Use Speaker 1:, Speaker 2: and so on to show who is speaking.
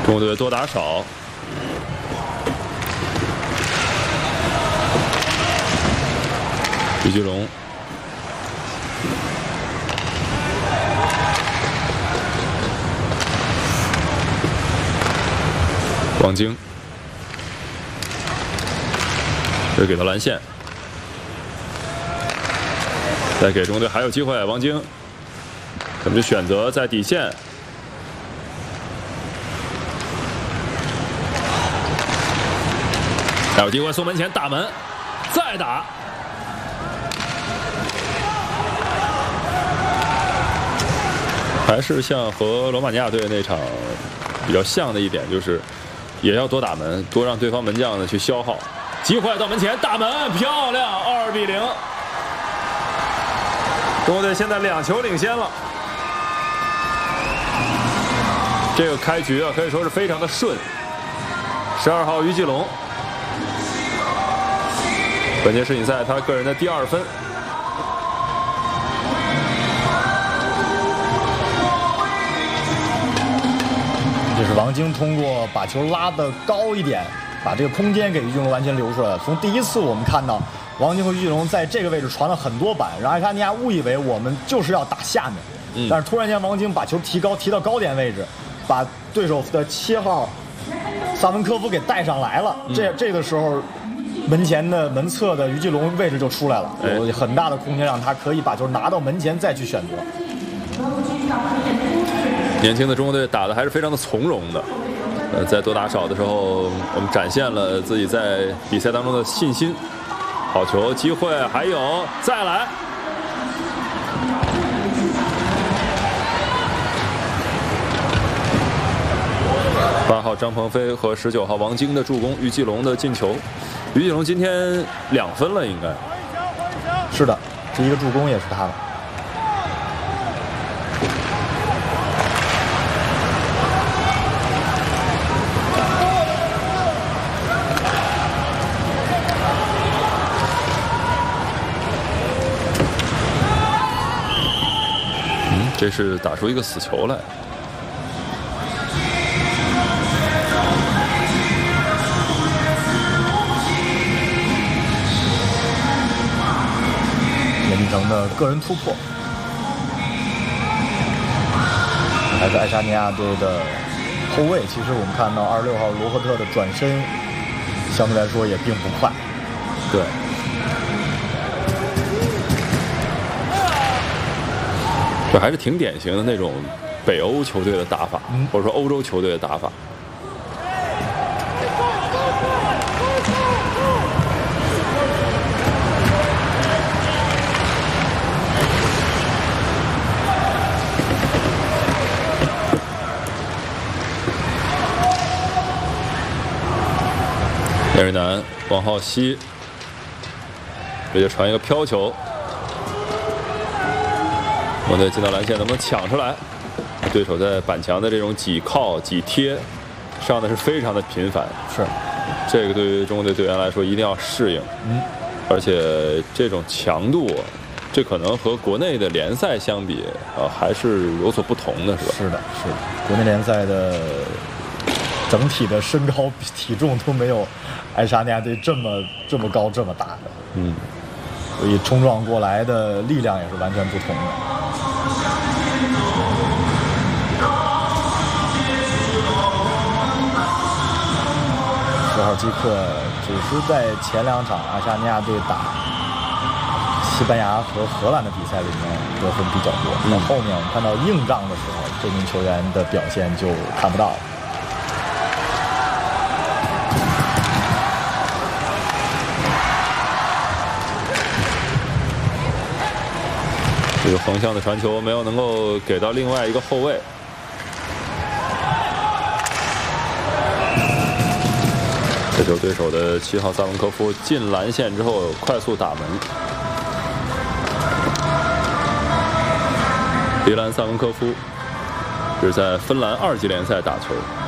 Speaker 1: 中国队多打少。于巨龙。 王晶，这给到蓝线，再给中国队还有机会。王晶，怎么就选择在底线？还有机会送门前打门，再打。还是像和罗马尼亚队那场比较像的一点就是。 也要多打门，多让对方门将呢去消耗。机会到门前，大门漂亮，2比0。中国队现在2球领先了。这个开局啊，可以说是非常的顺。12号于巨龙，本届世锦赛他个人的第2分。
Speaker 2: 这是王晶通过把球拉得高一点，把这个空间给于巨龙完全留出来了。从第一次我们看到王晶和于巨龙在这个位置传了很多板，让爱沙尼亚误以为我们就是要打下面，但是突然间王晶把球提到高点位置，把对手的7号萨文科夫给带上来了。这个时候，门侧的于巨龙位置就出来了，有很大的空间让他可以把球拿到门前再去选择。
Speaker 1: 年轻的中国队打得还是非常的从容的，在多打少的时候，我们展现了自己在比赛当中的信心。好球，机会还有，再来。8号张鹏飞和19号王晶的助攻，于继龙的进球。于继龙今天2分了，应该。
Speaker 2: 是的，这一个助攻也是他的。
Speaker 1: 这是打出一个死球来。
Speaker 2: 严立成的个人突破，还是爱沙尼亚队的后卫。其实我们看到26号罗赫特的转身，相对来说也并不快。
Speaker 1: 对。 这还是挺典型的那种北欧球队的打法，或者说欧洲球队的打法。叶瑞南、王浩熙，直接传一个飘球。 我队进到蓝线，能不能抢出来？对手在板墙的这种挤靠、挤贴，上的是非常的频繁。
Speaker 2: 是，
Speaker 1: 这个对于中国队队员来说一定要适应。而且这种强度，这可能和国内的联赛相比，还是有所不同的，是吧？
Speaker 2: 是的，是的。国内联赛的整体的身高体重都没有爱沙尼亚队这么高这么大的。所以冲撞过来的力量也是完全不同的。 10号基克只是在前2场爱沙尼亚队打西班牙和荷兰的比赛里面得分比较多，到后面我们看到硬仗的时候，这名球员的表现就看不到了。
Speaker 1: 这个横向的传球没有能够给到另外一个后卫。 这球对手的7号萨文科夫进蓝线之后快速打门，迪兰萨文科夫是在芬兰2级联赛打球。